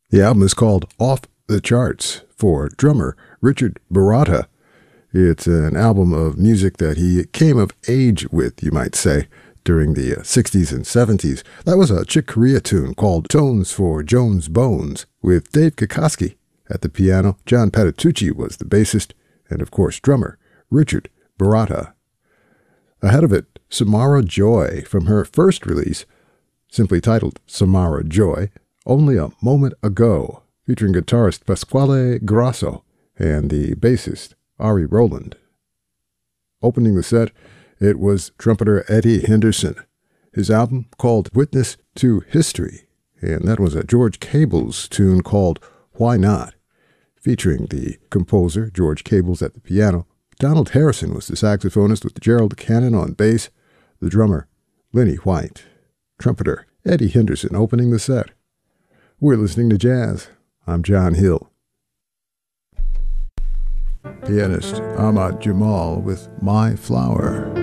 The album is called Off the Charts for drummer Richard Baratta. It's an album of music that he came of age with, you might say, during the 60s and 70s. That was a Chick Corea tune called Tones for Jones Bones, with Dave Kikoski at the piano. John Patitucci was the bassist, and of course drummer Richard Baratta. Ahead of it, Samara Joy from her first release, simply titled Samara Joy, Only a Moment Ago, featuring guitarist Pasquale Grasso and the bassist Ari Rowland. Opening the set, it was trumpeter Eddie Henderson. His album called Witness to History, and that was a George Cables tune called Why Not, featuring the composer George Cables at the piano. Donald Harrison was the saxophonist with Gerald Cannon on bass, the drummer Lenny White, trumpeter Eddie Henderson opening the set. We're listening to jazz. I'm John Hill. Pianist Ahmad Jamal with My Flower.